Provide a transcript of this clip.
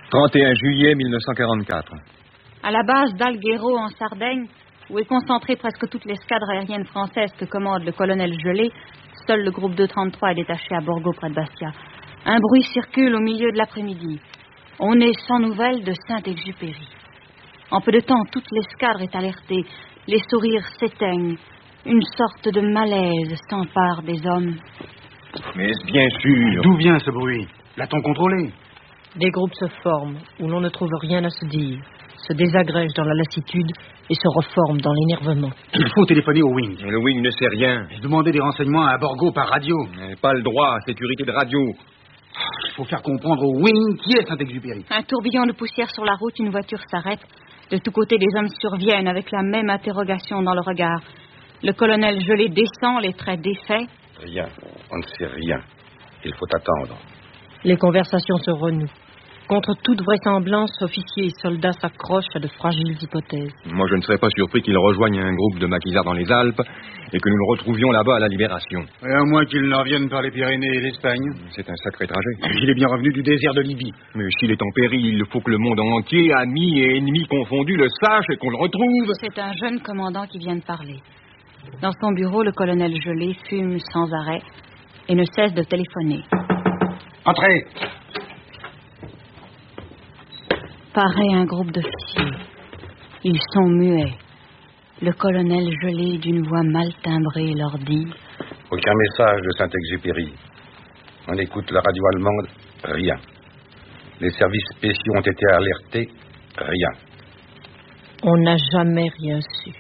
31 juillet 1944. À la base d'Alghero en Sardaigne, où est concentrée presque toute l'escadre aérienne française que commande le colonel Gelé, seul le groupe 233 est détaché à Borgo près de Bastia. Un bruit circule au milieu de l'après-midi. On est sans nouvelles de Saint-Exupéry. En peu de temps, toute l'escadre est alertée. Les sourires s'éteignent. Une sorte de malaise s'empare des hommes. Mais est-ce bien sûr? D'où vient ce bruit? L'a-t-on contrôlé? Des groupes se forment où l'on ne trouve rien à se dire, se désagrègent dans la lassitude et se reforment dans l'énervement. Il faut téléphoner au Wing. Le Wing ne sait rien. J'ai demandé des renseignements à Borgo par radio. Pas le droit à sécurité de radio. Il faut faire comprendre au Wing qui est Saint-Exupéry. Un tourbillon de poussière sur la route, une voiture s'arrête. De tous côtés, des hommes surviennent avec la même interrogation dans le regard. Le colonel Gelé descend, les traits défaits. Rien, on ne sait rien. Il faut attendre. Les conversations se renouent. Contre toute vraisemblance, officiers et soldats s'accrochent à de fragiles hypothèses. Moi, je ne serais pas surpris qu'il rejoigne un groupe de maquisards dans les Alpes et que nous le retrouvions là-bas à la Libération. Et à moins qu'il ne revienne par les Pyrénées et l'Espagne. C'est un sacré trajet. Il est bien revenu du désert de Libye. Mais s'il est en péril, il faut que le monde entier, amis et ennemis confondus, le sache et qu'on le retrouve. C'est un jeune commandant qui vient de parler. Dans son bureau, le colonel Gelé fume sans arrêt et ne cesse de téléphoner. Entrez! Paraît un groupe d'officiers. Ils sont muets. Le colonel Gelé, d'une voix mal timbrée, leur dit: Aucun message de Saint-Exupéry. On écoute la radio allemande, rien. Les services spéciaux ont été alertés, rien. On n'a jamais rien su.